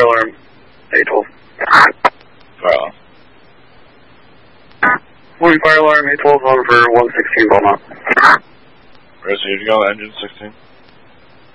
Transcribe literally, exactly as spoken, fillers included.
alarm, eight twelve. Fire alarm. Morning, fire alarm, eight twelve, over for one sixteen Belmont. Received, you go, engine sixteen.